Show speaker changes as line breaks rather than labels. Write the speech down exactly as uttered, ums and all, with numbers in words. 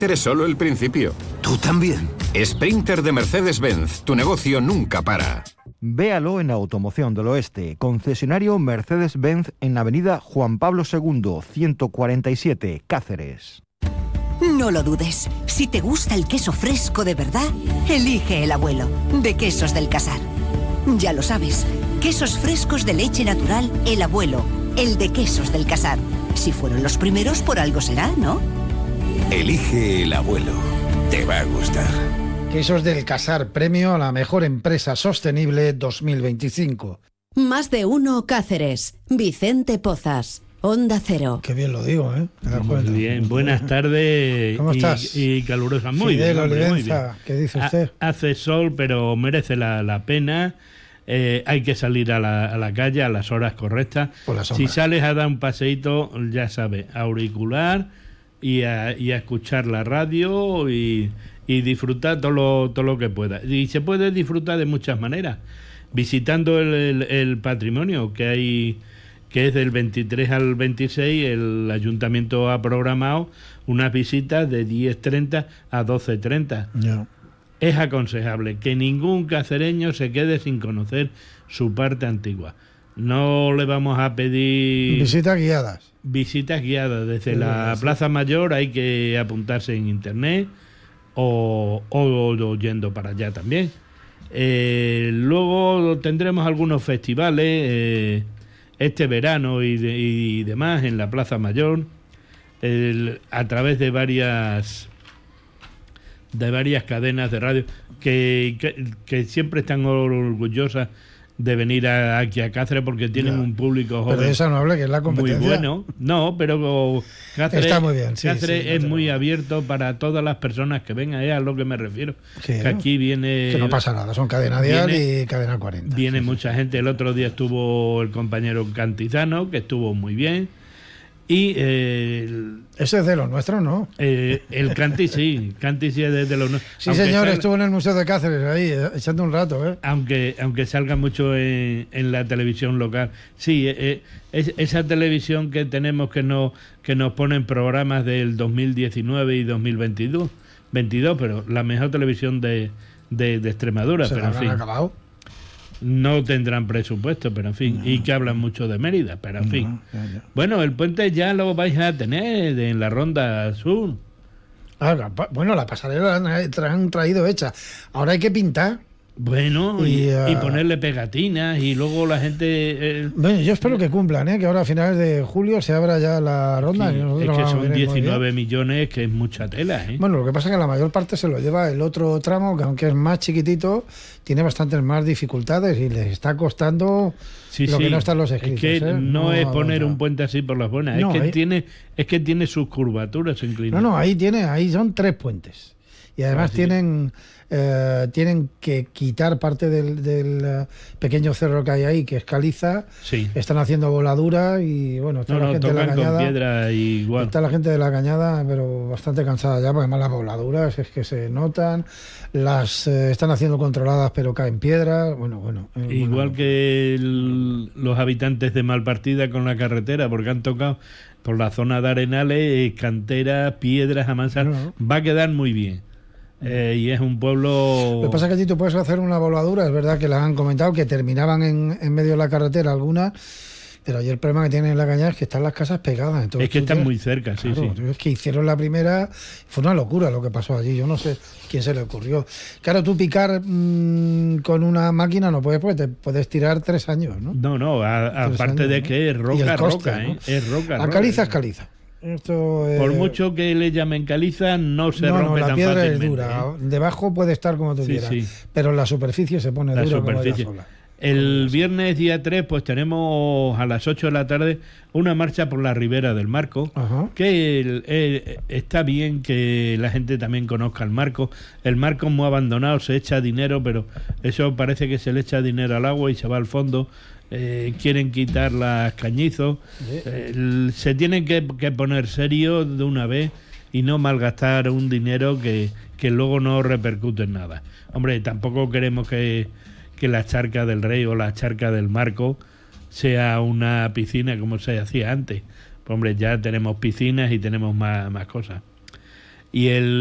Eres solo el principio.
¿Tú también?
Sprinter de Mercedes-Benz. Tu negocio nunca para.
Véalo en Automoción del Oeste, concesionario Mercedes-Benz en Avenida Juan Pablo segundo, ciento cuarenta y siete, Cáceres.
No lo dudes. Si te gusta el queso fresco de verdad, elige El Abuelo, de Quesos del Casar. Ya lo sabes, quesos frescos de leche natural El Abuelo, el de Quesos del Casar. Si fueron los primeros, por algo será, ¿no?
Elige El Abuelo. Te va a gustar.
Quesos del Casar, premio a la mejor empresa sostenible dos mil veinticinco.
Más de uno Cáceres. Vicente Pozas. Onda Cero.
Qué bien lo digo, ¿eh?
Muy bien, buenas tardes.
¿Cómo
y,
estás?
Y calurosas. Muy
Fidel
bien, hombre, muy bien.
Olivenza, ¿qué dice usted?
Ha, hace sol, pero merece la, la pena. Eh, hay que salir a la, a la calle a las horas correctas.
Por la
si sales a dar un paseíto, ya sabes, auricular y a, y a escuchar la radio y, y disfrutar todo lo, todo lo que pueda. Y se puede disfrutar de muchas maneras. Visitando el, el, el patrimonio que hay, que es del veintitrés al veintiséis, el ayuntamiento ha programado unas visitas de diez treinta a doce treinta.
Yeah.
Es aconsejable que ningún cacereño se quede sin conocer su parte antigua. No le vamos a pedir...
Visitas guiadas.
Visitas guiadas. Desde
Sí,
la
sí.
Plaza Mayor hay que apuntarse en internet o, o, o yendo para allá también. Eh, luego tendremos algunos festivales eh, este verano y, de, y demás en la Plaza Mayor, el, a través de varias... de varias cadenas de radio que, que, que siempre están orgullosas de venir a, aquí a Cáceres porque tienen
Ya.
un público joven.
Pero de esa no habla, que es la
muy
competencia.
bueno. No, pero Cáceres,
Está muy bien, sí,
Cáceres
sí, no
es
te
muy
lo-
abierto para todas las personas que vengan, es a lo que me refiero.
Sí,
que aquí viene...
Que no pasa nada, son cadena dial
viene-
y cadena cuarenta.
Viene
Sí, sí.
mucha gente. El otro día estuvo el compañero Cantizano, que estuvo muy bien. Y eh, el,
Ese es de los nuestros, ¿no?
eh, el Canti sí, Canti sí es de, de los...
Sí,
aunque
señor,
salga-
estuvo en el Museo de Cáceres ahí, eh, echando un rato, ¿eh?
Aunque aunque salga mucho en, en la televisión local. Sí, eh, es, esa televisión que tenemos que, no, que nos ponen programas del dos mil diecinueve y dos mil veintidós, veintidós, pero la mejor televisión de, de, de Extremadura.
Se
pero
la
en
habrán
fin,
acabado.
no tendrán presupuesto, pero en fin,
No.
y que hablan mucho de Mérida, pero en
No,
fin.
ya, ya.
Bueno, el puente ya lo vais a tener en la Ronda Sur.
Ah, la pa- bueno, la pasarela la han, tra- han traído hecha. Ahora hay que pintar.
Bueno, y,
Y, uh,
y ponerle pegatinas y luego la gente... eh,
Bueno, yo espero que cumplan, ¿eh? Que ahora a finales de julio se abra ya la ronda.
sí,
y nosotros
es que
vamos a
son
venir muy bien.
diecinueve millones, que es mucha tela, ¿eh?
Bueno, lo que pasa es que la mayor parte se lo lleva el otro tramo, que aunque es más chiquitito, tiene bastantes más dificultades y les está costando
Sí,
lo
sí.
que no está en los
Es
escritos.
que
¿eh?
no, es poner
avanza.
un puente así por las buenas,
No,
es que
ahí-
tiene es que tiene sus curvaturas
No,
inclinadas.
no, ahí tiene, ahí son tres puentes. Y además
Ah, sí.
tienen eh, tienen que quitar parte del, del eh, pequeño cerro que hay ahí, que es caliza.
Sí.
Están haciendo voladura y bueno, está
No,
la
no,
gente de la
tocan con
cañada.
piedra igual.
Está la gente de la cañada, pero bastante cansada ya, porque además las voladuras es que se notan. Las eh, están haciendo controladas, pero caen piedras. Bueno, bueno. eh,
Igual
bueno.
que el- los habitantes de Malpartida con la carretera, porque han tocado por la zona de Arenales, eh, canteras, piedras a manzar.
No,
Va a quedar muy bien. Eh, y es un pueblo...
Lo que pasa es que allí tú puedes hacer una voladura, es verdad que las han comentado, que terminaban en, en medio de la carretera algunas, pero allí el problema que tienen en la cañada es que están las casas pegadas. Entonces,
es que
tú
están
tienes-
muy cerca, sí,
Claro,
sí.
es que hicieron la primera, fue una locura lo que pasó allí, yo no sé quién se le ocurrió. Claro, tú picar mmm, con una máquina no puedes, porque te puedes tirar tres años, ¿no?
No, no, a-
Tres
aparte
años,
de
¿no?
que es
Y
roca,
el coste,
roca,
¿no?
¿eh? Es roca,
La
roca.
caliza es caliza. Esto, eh,
Por mucho que le llamen caliza, no se
no, no,
rompe
la
tan
piedra es
fácilmente.
dura.
¿eh?
Debajo puede estar como tú
Sí,
quieras,
sí.
pero la superficie se pone
La
dura como
superficie.
ella sola.
El viernes día tres, pues tenemos a las ocho de la tarde una marcha por la ribera del Marco,
Ajá.
que el- eh, está bien que la gente también conozca el Marco. El Marco muy abandonado, se echa dinero, pero eso parece que se le echa dinero al agua y se va al fondo. Eh, quieren quitar las cañizos.
Sí.
El- se tienen que, que poner serio de una vez y no malgastar un dinero que, que luego no repercute en nada. Hombre, tampoco queremos que, que la charca del Rey o la charca del Marco sea una piscina como se hacía antes. Pues, hombre, ya tenemos piscinas y tenemos más, más cosas. y el